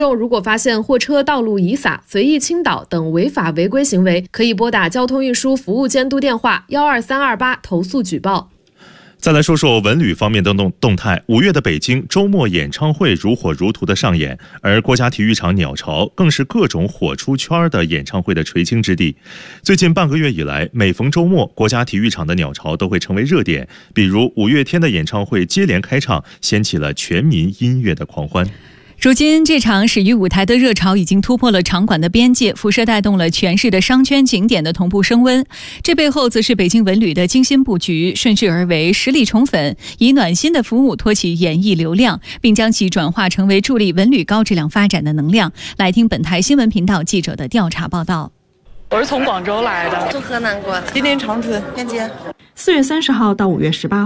如果发现货车道路遗撒、随意倾倒等违法违规行为，可以拨打交通运输服务监督电话12328投诉举报。 再来说说文旅方面的动态。5月的北京周末演唱会如火如荼的上演，而国家体育场鸟巢更是各种火出圈的演唱会的垂青之地。最近半个月以来，每逢周末，国家体育场的鸟巢都会成为热点，比如5月天的演唱会接连开唱，掀起了全民音乐的狂欢。 如今，这场始于舞台的热潮已经突破了场馆的边界，辐射带动了全市的商圈景点的同步升温。这背后则是北京文旅的精心布局，顺势而为，实力宠粉，以暖心的服务托起演艺流量，并将其转化成为助力文旅高质量发展的能量。来听本台新闻频道记者的调查报道。 我是从广州来的， 从河南过来， 今年长春、 天津。 4月30号到5月18号。